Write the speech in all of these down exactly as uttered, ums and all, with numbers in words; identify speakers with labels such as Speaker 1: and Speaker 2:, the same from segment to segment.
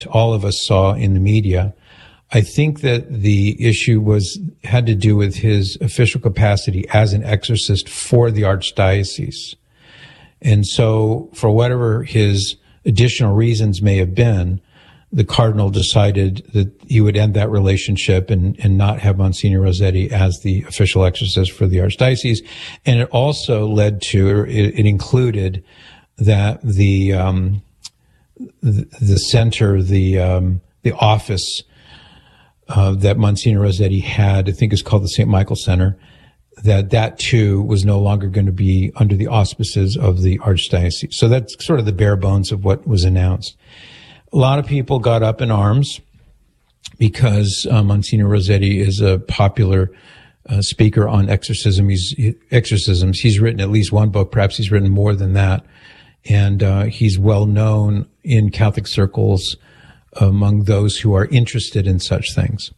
Speaker 1: all of us saw in the media. I think that the issue was had to do with his official capacity as an exorcist for the archdiocese. And so for whatever his additional reasons may have been, the cardinal decided that he would end that relationship and, and not have Monsignor Rossetti as the official exorcist for the archdiocese. And it also led to, or it, it included that the, um, the, the center, the, um, the office, uh, that Monsignor Rossetti had, I think is called the Saint Michael Center, that that too was no longer going to be under the auspices of the archdiocese. So that's sort of the bare bones of what was announced. A lot of people got up in arms because uh, Monsignor Rossetti is a popular uh, speaker on exorcism. He's exorcisms. He's written at least one book. Perhaps he's written more than that. And uh, he's well known in Catholic circles among those who are interested in such things.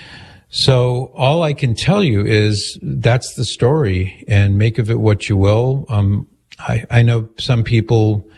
Speaker 1: So all I can tell you is that's the story, and make of it what you will. Um, I, I know some people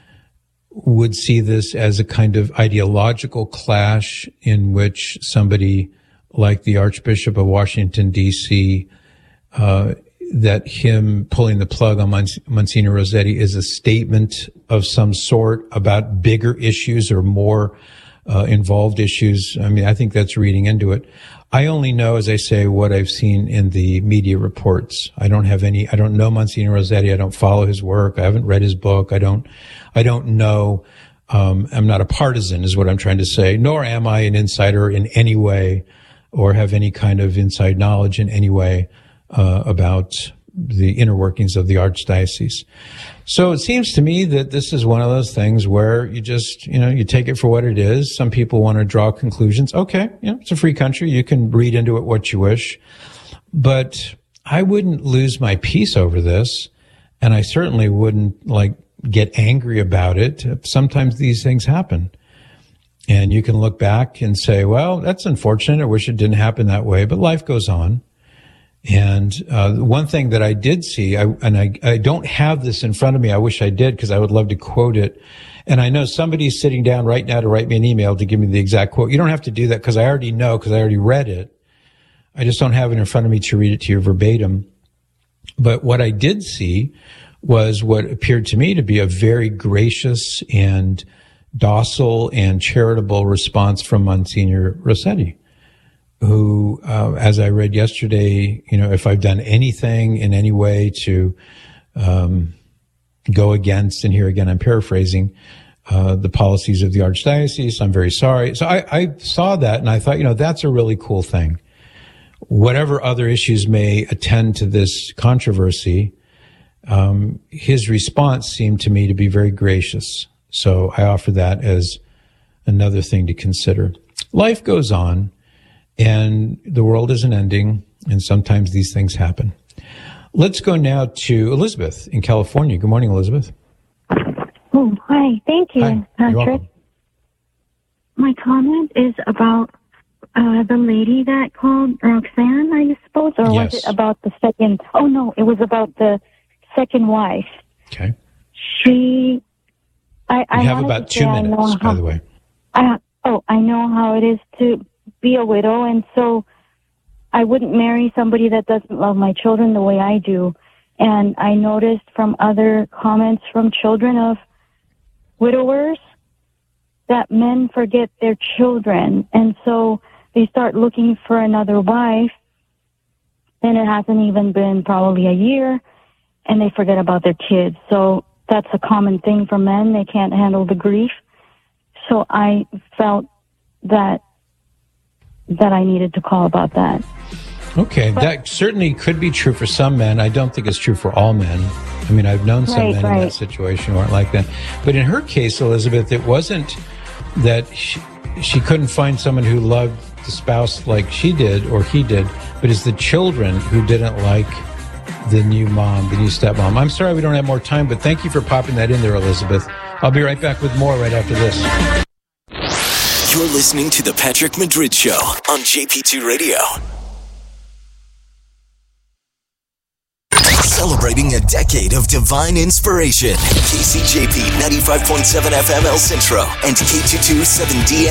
Speaker 1: would see this as a kind of ideological clash in which somebody like the Archbishop of Washington, D C, uh, that him pulling the plug on Mons- Monsignor Rossetti is a statement of some sort about bigger issues or more uh, involved issues. I mean, I think that's reading into it. I only know, as I say, what I've seen in the media reports. I don't have any, I don't know Monsignor Rossetti. I don't follow his work. I haven't read his book. I don't, I don't know, um, I'm not a partisan is what I'm trying to say, nor am I an insider in any way or have any kind of inside knowledge in any way, uh, about the inner workings of the archdiocese. So it seems to me that this is one of those things where you just, you know, you take it for what it is. Some people want to draw conclusions. Okay, you know, it's a free country. You can read into it what you wish. But I wouldn't lose my peace over this. And I certainly wouldn't, like, get angry about it. Sometimes these things happen. And you can look back and say, well, that's unfortunate. I wish it didn't happen that way. But life goes on. And uh one thing that I did see, I, and I, I don't have this in front of me. I wish I did because I would love to quote it. And I know somebody's sitting down right now to write me an email to give me the exact quote. You don't have to do that because I already know, because I already read it. I just don't have it in front of me to read it to you verbatim. But what I did see was what appeared to me to be a very gracious and docile and charitable response from Monsignor Rossetti, who, uh, as I read yesterday, you know, if I've done anything in any way to um, go against, and here again I'm paraphrasing, uh, the policies of the archdiocese, I'm very sorry. So I, I saw that and I thought, you know, that's a really cool thing. Whatever other issues may attend to this controversy, um, his response seemed to me to be very gracious. So I offer that as another thing to consider. Life goes on. And the world isn't ending, and sometimes these things happen. Let's go now to Elizabeth in California. Good morning, Elizabeth.
Speaker 2: Oh, hi. Thank you,
Speaker 1: Hi.
Speaker 2: Patrick.
Speaker 1: You're welcome.
Speaker 2: My comment is about uh, the lady that called Roxanne, I suppose, or
Speaker 1: Yes.
Speaker 2: was it about the second? Oh, no, it was about the second wife.
Speaker 1: Okay.
Speaker 2: She, I, I
Speaker 1: We have
Speaker 2: wanted
Speaker 1: about
Speaker 2: to
Speaker 1: two
Speaker 2: say I know
Speaker 1: minutes, by
Speaker 2: how-
Speaker 1: the way.
Speaker 2: I, oh, I know how it is to be a widow, and so I wouldn't marry somebody that doesn't love my children the way I do. And I noticed from other comments from children of widowers that men forget their children, and so they start looking for another wife, and it hasn't even been probably a year, and they forget about their kids. So that's a common thing for men. They can't handle the grief. So I felt that that I needed to call about that.
Speaker 1: Okay, but that certainly could be true for some men. I don't think it's true for all men. I mean, I've known some
Speaker 2: right,
Speaker 1: men
Speaker 2: right.
Speaker 1: in that situation who aren't like that. But in her case, Elizabeth, it wasn't that she, she couldn't find someone who loved the spouse like she did or he did, but it's the children who didn't like the new mom, the new stepmom. I'm sorry we don't have more time, but thank you for popping that in there, Elizabeth. I'll be right back with more right after this.
Speaker 3: You're listening to The Patrick Madrid Show on J P two Radio. Celebrating a decade of divine inspiration. K C J P ninety-five point seven F M El Centro and K two two seven D